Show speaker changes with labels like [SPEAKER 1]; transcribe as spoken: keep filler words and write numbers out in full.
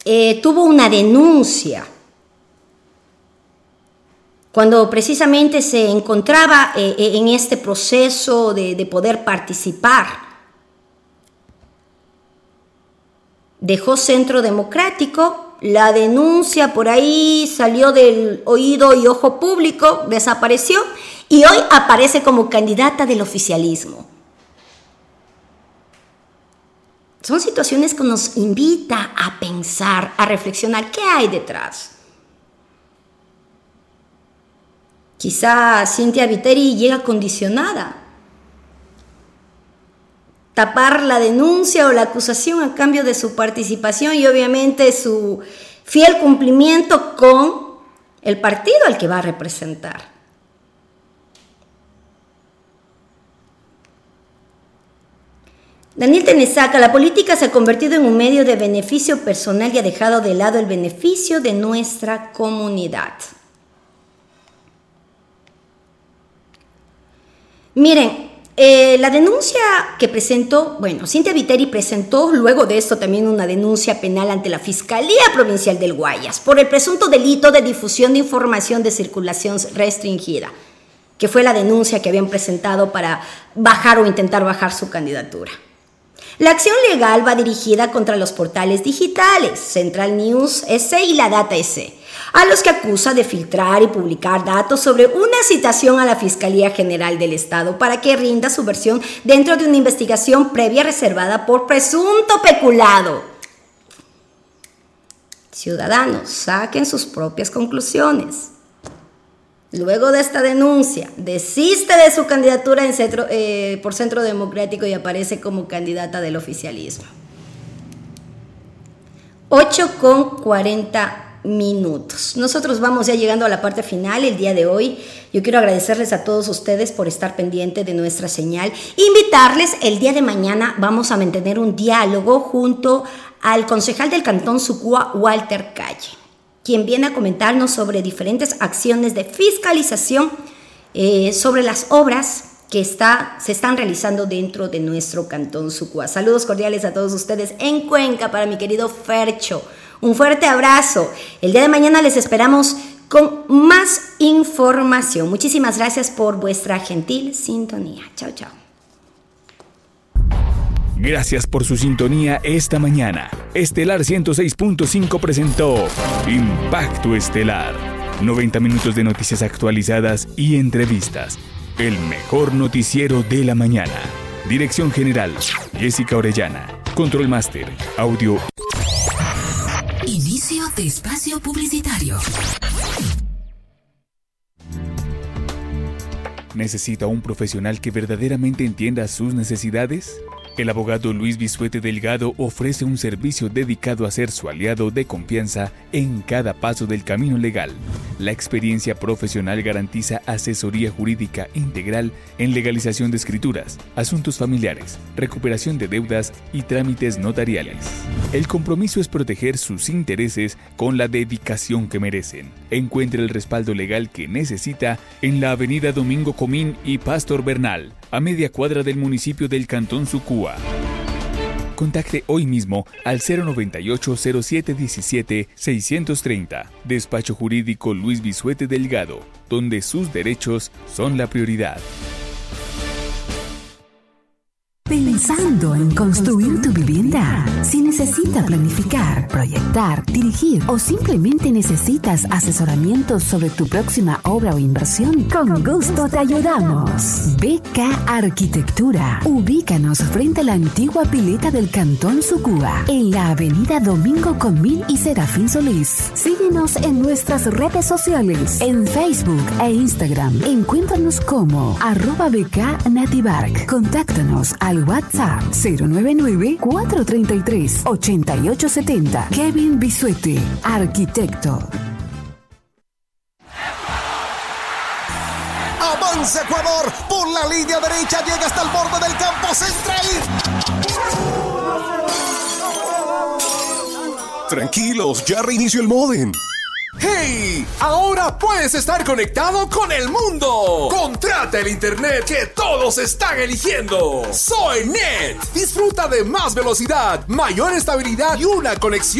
[SPEAKER 1] eh, tuvo una denuncia cuando precisamente se encontraba eh, en este proceso de, de poder participar. Dejó Centro Democrático, la denuncia por ahí salió del oído y ojo público, desapareció y hoy aparece como candidata del oficialismo. Son situaciones que nos invitan a pensar, a reflexionar, ¿qué hay detrás? Quizá Cynthia Viteri llega condicionada. Tapar la denuncia o la acusación a cambio de su participación y obviamente su fiel cumplimiento con el partido al que va a representar. Daniel Tenesaca, la política se ha convertido en un medio de beneficio personal y ha dejado de lado el beneficio de nuestra comunidad. Miren, eh, la denuncia que presentó, bueno, Cynthia Viteri presentó luego de esto también una denuncia penal ante la Fiscalía Provincial del Guayas por el presunto delito de difusión de información de circulación restringida, que fue la denuncia que habían presentado para bajar o intentar bajar su candidatura. La acción legal va dirigida contra los portales digitales, Central News S y La Data S, a los que acusa de filtrar y publicar datos sobre una citación a la Fiscalía General del Estado para que rinda su versión dentro de una investigación previa reservada por presunto peculado. Ciudadanos, saquen sus propias conclusiones. Luego de esta denuncia, desiste de su candidatura en centro, eh, por Centro Democrático y aparece como candidata del oficialismo. ocho con cuarenta minutos. Nosotros vamos ya llegando a la parte final el día de hoy. Yo quiero agradecerles a todos ustedes por estar pendientes de nuestra señal. Invitarles, el día de mañana vamos a mantener un diálogo junto al concejal del Cantón Sucúa, Walter Calle, quien viene a comentarnos sobre diferentes acciones de fiscalización eh, sobre las obras que está, se están realizando dentro de nuestro Cantón Sucúa. Saludos cordiales a todos ustedes en Cuenca para mi querido Fercho. Un fuerte abrazo. El día de mañana les esperamos con más información. Muchísimas gracias por vuestra gentil sintonía. Chao, chao.
[SPEAKER 2] Gracias por su sintonía esta mañana. Estelar ciento seis punto cinco presentó Impacto Estelar. noventa minutos de noticias actualizadas y entrevistas. El mejor noticiero de la mañana. Dirección General, Jessica Orellana. Control Master, Audio.
[SPEAKER 3] Inicio de espacio publicitario.
[SPEAKER 2] ¿Necesita un profesional que verdaderamente entienda sus necesidades? El abogado Luis Bisuete Delgado ofrece un servicio dedicado a ser su aliado de confianza en cada paso del camino legal. La experiencia profesional garantiza asesoría jurídica integral en legalización de escrituras, asuntos familiares, recuperación de deudas y trámites notariales. El compromiso es proteger sus intereses con la dedicación que merecen. Encuentre el respaldo legal que necesita en la avenida Domingo Comín y Pastor Bernal, a media cuadra del municipio del Cantón Sucúa. Contacte hoy mismo al cero noventa y ocho, cero siete diecisiete, seiscientos treinta. Despacho Jurídico Luis Bisuete Delgado, donde sus derechos son la prioridad.
[SPEAKER 3] Pensando en construir tu vivienda. Si necesitas planificar, proyectar, dirigir o simplemente necesitas asesoramiento sobre tu próxima obra o inversión, con gusto te ayudamos. B K Arquitectura. Ubícanos frente a la antigua pileta del Cantón Sucúa, en la avenida Domingo Comín y Serafín Solís. Síguenos en nuestras redes sociales, en Facebook e Instagram. Encuéntranos como arroba B K Nativark. Contáctanos al WhatsApp cero nueve nueve, cuatro tres tres, ocho ocho siete cero. Kevin Bisuete, arquitecto.
[SPEAKER 4] Avanza Ecuador, por la línea derecha llega hasta el borde del campo central. Tranquilos, ya reinició el módem. ¡Hey! Ahora puedes estar conectado con el mundo. Contrata el internet que todos están eligiendo. Soy Net. Disfruta de más velocidad, mayor estabilidad y una conexión